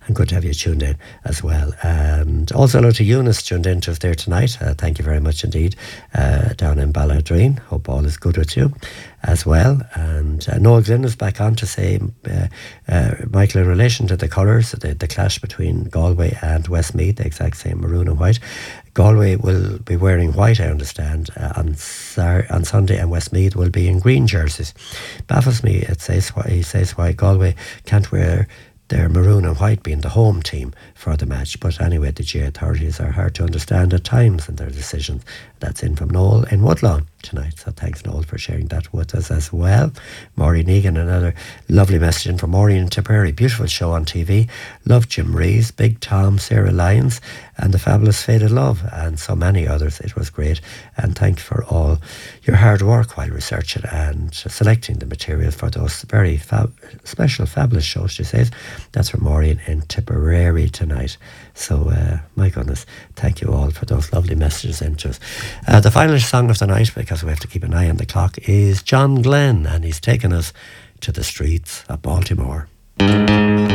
and good to have you tuned in as well. And also hello to Eunice, tuned in to us there tonight. Thank you very much indeed, down in Balladreen. Hope all is good with you as well. And Noel Glynn is back on to say, Michael, in relation to the colours, the clash between Galway and Westmeath, the exact same maroon and white. Galway will be wearing white, I understand, on Sunday, and Westmeath will be in green jerseys. Baffles me, he says why Galway can't wear their maroon and white, being the home team for the match. But anyway, the GA authorities are hard to understand at times in their decisions. That's in from Noel in Woodlawn tonight. So thanks, Noel, for sharing that with us as well. Maureen Egan, another lovely message in from Maureen in Tipperary. Beautiful show on TV. Love Jim Rees, Big Tom, Sarah Lyons, and the fabulous Faded Love, and so many others. It was great. And thank you for all your hard work while researching and selecting the material for those very special, fabulous shows, she says. That's from Maureen in Tipperary tonight. So, my goodness, thank you all for those lovely messages into us. The final song of the night, because we have to keep an eye on the clock, is John Glenn, and he's taken us to the streets of Baltimore.